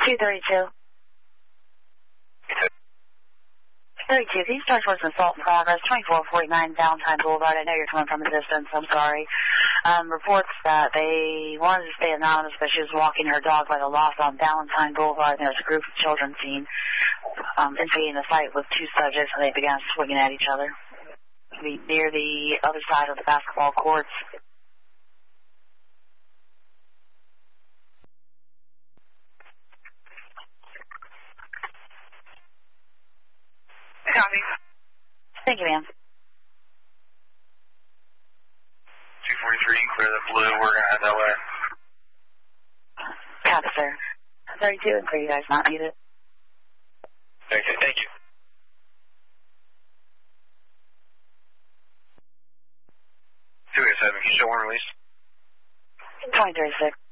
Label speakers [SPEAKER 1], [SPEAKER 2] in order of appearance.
[SPEAKER 1] 232. 32, can you start towards assault in progress, 2449 Valentine Boulevard. I know you're coming from a distance, I'm sorry. Reports that they wanted to stay anonymous, but she was walking her dog by the loft on Valentine Boulevard, and there was a group of children seen instigating a fight with two subjects, and they began swinging at each other. Near the other side of the basketball courts.
[SPEAKER 2] Copy.
[SPEAKER 1] Thank you, ma'am.
[SPEAKER 3] 243, clear the blue. We're going to head that way.
[SPEAKER 1] Copy, sir. 32 and 3, you guys not needed.
[SPEAKER 3] Okay, thank you. 287, can you show one release?
[SPEAKER 1] 2036.